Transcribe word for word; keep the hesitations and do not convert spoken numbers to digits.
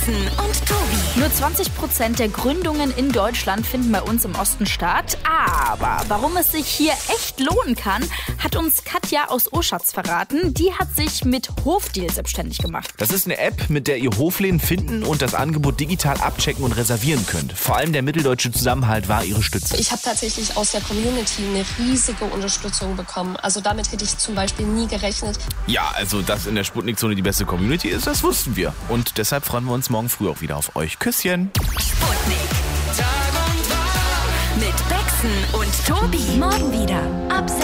Baxen und Tobi. Nur zwanzig Prozent der Gründungen in Deutschland finden bei uns im Osten statt. Aber warum es sich hier echt lohnen kann, hat uns Katja aus Oschatz verraten. Die hat sich mit Hofdeal selbstständig gemacht. Das ist eine App, mit der ihr Hofläden finden und das Angebot digital abchecken und reservieren könnt. Vor allem der mitteldeutsche Zusammenhalt war ihre Stütze. Ich habe tatsächlich aus der Community eine riesige Unterstützung bekommen. Also damit hätte ich zum Beispiel nie gerechnet. Ja, also dass in der Sputnik-Zone die beste Community ist, das wussten wir. Und deshalb freuen wir uns morgen früh auch wieder auf euch. Küsschen. Sputnik. Tag und Tag mit Baxen und Tobi. Morgen wieder ab sechs.